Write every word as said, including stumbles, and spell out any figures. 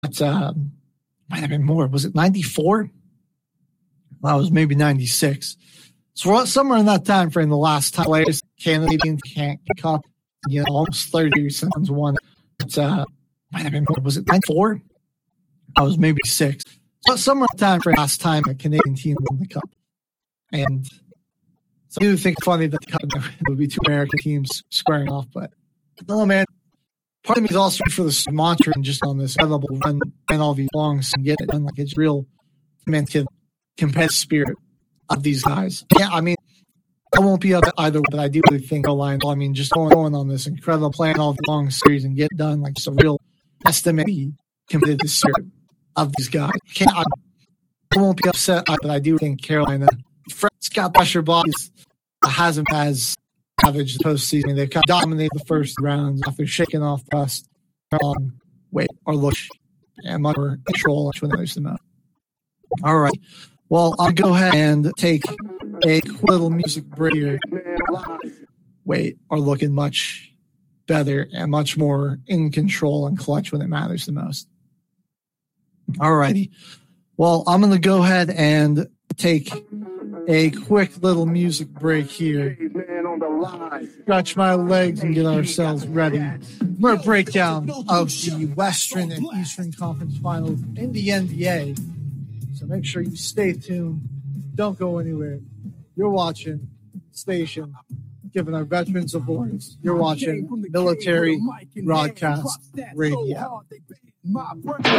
But um, might have been more. Was it ninety-four? That was maybe ninety-six. So somewhere in that time frame, the last time players Canadian can't cup, you know, almost thirty Suns won. But uh, might have been more. Was it ninety-four? That was maybe six. So somewhere in that time frame, last time a Canadian team won the cup. And so I do think it's funny that the cup would be two American teams squaring off, but no, man. Part of me is also for this mantra and just on this incredible run and all these longs and get it done. Like it's real meant to competitive spirit of these guys. Yeah, I mean, I won't be up either, but I do really think Carolina, I mean, just going, going on this incredible plan all the long series and get it done. Like it's a real estimate competitive spirit of these guys. Can't, I, I won't be upset, but I do think Carolina, Fred's got pressure bodies, hasn't as savage the postseason. They've kind of dominated the first rounds after shaking off rust. Um, wait, or look, and much more control when there's the most. All right. Well, I'll go ahead and take a quick little music break here. Wait, are looking much better and much more in control and clutch when it matters the most. All righty. Well, I'm going to go ahead and take a quick little music break here. Stretch my legs and get ourselves ready for a breakdown of the Western and Eastern Conference Finals in the N B A. So make sure you stay tuned. Don't go anywhere. You're watching Station, giving our veterans a voice. You're watching Military Broadcast Radio.